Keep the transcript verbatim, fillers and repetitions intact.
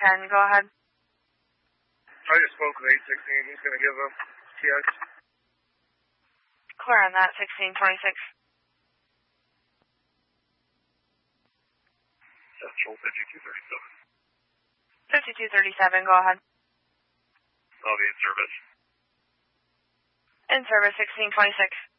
ten, go ahead. I just spoke with eight sixteen. He's going to give a T X. Clear on that, sixteen twenty-six. Central fifty-two thirty-seven. fifty-two thirty-seven, go ahead. I'll be in service. In service, sixteen twenty-six.